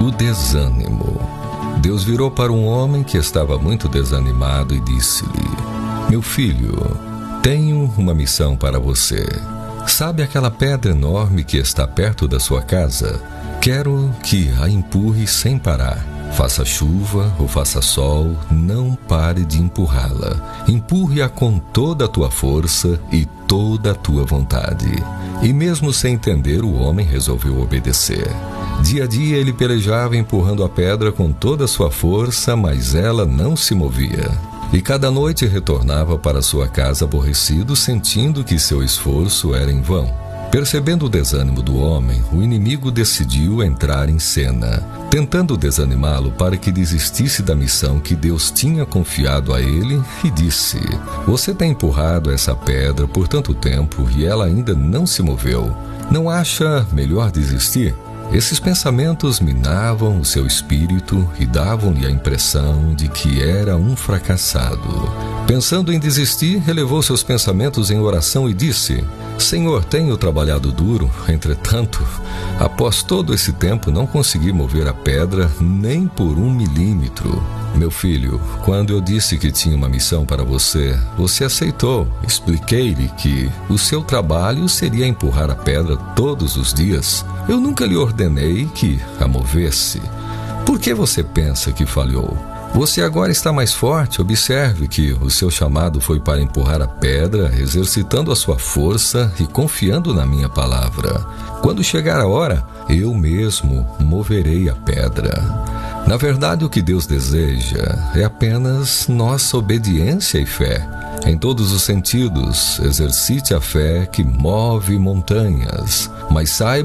do desânimo. Deus virou para um homem que estava muito desanimado e disse-lhe: meu filho, tenho uma missão para você. Sabe aquela pedra enorme que está perto da sua casa? Quero que a empurre sem parar. Faça chuva ou faça sol, não pare de empurrá-la. Empurre-a com toda a tua força e toda a tua vontade. E mesmo sem entender, o homem resolveu obedecer. Dia a dia ele pelejava empurrando a pedra com toda a sua força, mas ela não se movia. E cada noite retornava para sua casa aborrecido, sentindo que seu esforço era em vão. Percebendo o desânimo do homem, o inimigo decidiu entrar em cena, tentando desanimá-lo para que desistisse da missão que Deus tinha confiado a ele, e disse: você tem empurrado essa pedra por tanto tempo e ela ainda não se moveu. Não acha melhor desistir? Esses pensamentos minavam o seu espírito e davam-lhe a impressão de que era um fracassado. Pensando em desistir, elevou seus pensamentos em oração e disse: Senhor, tenho trabalhado duro, entretanto, após todo esse tempo não consegui mover a pedra nem por 1 milímetro. Meu filho, quando eu disse que tinha uma missão para você, você aceitou. Expliquei-lhe que o seu trabalho seria empurrar a pedra todos os dias. Eu nunca lhe ordenei que a movesse. Por que você pensa que falhou? Você agora está mais forte. Observe que o seu chamado foi para empurrar a pedra, exercitando a sua força e confiando na minha palavra. Quando chegar a hora, eu mesmo moverei a pedra. Na verdade, o que Deus deseja é apenas nossa obediência e fé. Em todos os sentidos, exercite a fé que move montanhas, mas saiba